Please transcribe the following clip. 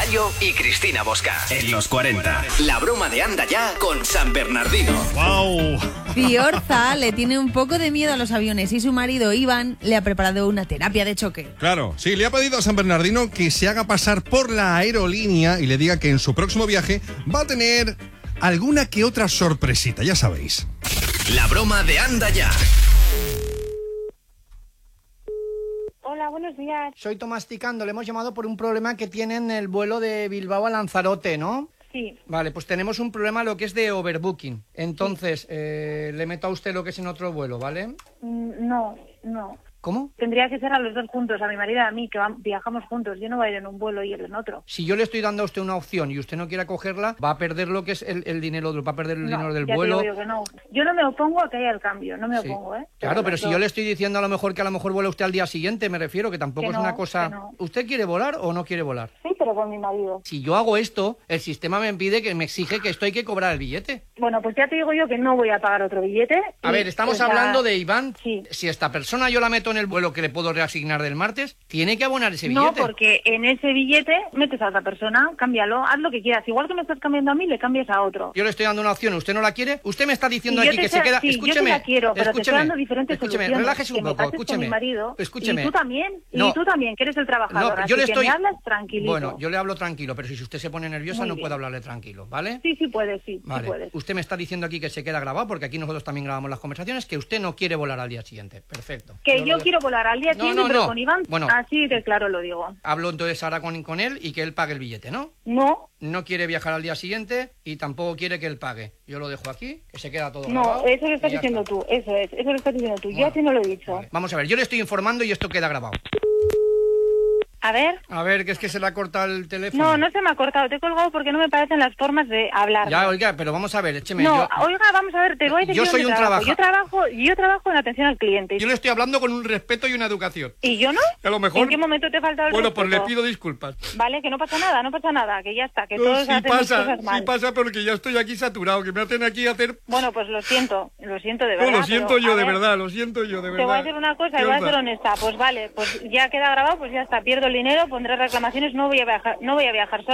Gallo y Cristina Bosca. En los 40. La broma de Anda Ya con San Bernardino. ¡Wow! Fiorza le tiene un poco de miedo a los aviones y su marido Iván le ha preparado una terapia de choque. Claro, sí, le ha pedido a San Bernardino que se haga pasar por la aerolínea y le diga que en su próximo viaje va a tener alguna que otra sorpresita, ya sabéis. La broma de Anda Ya. Hola, buenos días. Soy Tomás Ticando, le hemos llamado por un problema que tiene en el vuelo de Bilbao a Lanzarote, ¿no? Sí. Vale, pues tenemos un problema lo que es de overbooking. Entonces, le meto a usted lo que es en otro vuelo, ¿vale? No. ¿Cómo? Tendría que ser a los dos juntos, a mi marido y a mí, que viajamos juntos. Yo no voy a ir en un vuelo y él en otro. Si yo le estoy dando a usted una opción y usted no quiere cogerla, va a perder lo que es el dinero, va a perder el dinero del ya vuelo. Te digo yo que no. Yo no me opongo a que haya el cambio, no me Sí. opongo, ¿eh? Claro, pero si yo le estoy diciendo a lo mejor que a lo mejor vuela usted al día siguiente, me refiero que tampoco Que es no, una cosa... que no. ¿Usted quiere volar o no quiere volar? Sí, pero con mi marido. Si yo hago esto, el sistema me impide, que me exige que esto hay que cobrar el billete. Bueno, pues ya te digo yo que no voy a pagar otro billete. A ver, estamos hablando de Iván. Sí. Si esta persona yo la meto en el vuelo que le puedo reasignar del martes, tiene que abonar ese No, billete. porque en ese billete metes a otra persona, cámbialo, haz lo que quieras. Igual que me estás cambiando a mí, le cambias a otro. Yo le estoy dando una opción, ¿usted no la quiere? Usted me está diciendo Y yo aquí te que se sé- queda... sí, yo te la quiero, pero te estoy dando diferentes soluciones. Relájese un Que me poco, pases con escúcheme. mi marido, Escúcheme. Y tú también, No. y tú también, que eres el trabajador. No, así yo le que estoy... me hablas tranquilito. Bueno, yo le hablo tranquilo, pero si usted se pone nerviosa Muy no bien. puedo hablarle tranquilo, ¿vale? Sí puedes, sí Vale. puedes. Usted me está diciendo aquí que se queda grabado, porque aquí nosotros también grabamos las conversaciones, que usted no quiere volar al día siguiente. Perfecto. Que yo lo- quiero volar al día No, siguiente, no, pero no. con Iván, Bueno. así de claro lo digo. Hablo entonces ahora con él y que él pague el billete, ¿no? No, No quiere viajar al día siguiente y tampoco quiere que él pague. Yo lo dejo aquí, que se queda todo no, grabado. eso lo y estás ya diciendo está. tú, eso lo estás diciendo tú. Bueno. Yo así no lo he dicho. Vale. Vamos a ver, yo le estoy informando y esto queda grabado. A ver. A ver, que es que se le ha cortado el teléfono. No se me ha cortado, te he colgado porque no me parecen las formas de hablar. Ya, oiga, pero vamos a ver, écheme. No, yo, oiga, vamos a ver, te voy a decir Yo soy dónde un trabajo. Yo trabajo en atención al cliente. yo le estoy hablando con un respeto y una educación. ¿Y yo no? A lo mejor... ¿En qué momento te falta el Bueno, pues le respeto? pido disculpas. Vale, que no pasa nada, que ya está, que No, todos sí hacemos pasa, cosas mal. sí pasa, porque ya estoy aquí saturado, que me hacen aquí hacer... Bueno, pues lo siento de verdad. No, lo siento pero, yo a de ver, verdad, lo siento yo de verdad. Te voy a decir una cosa y voy a ser honesta. Pues vale, pues ya queda grabado, pues ya está, pierdo el dinero, pondré reclamaciones, no voy a viajar sola.